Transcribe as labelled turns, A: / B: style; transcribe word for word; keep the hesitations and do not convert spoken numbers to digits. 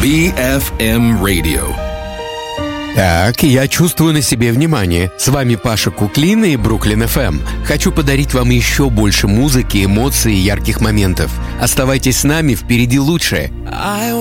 A: би эф эм Radio.
B: Так, я чувствую на себе внимание. С вами Паша Куклина и Бруклин эф эм. Хочу подарить вам еще больше музыки, эмоций и ярких моментов. Оставайтесь с нами, впереди лучшее.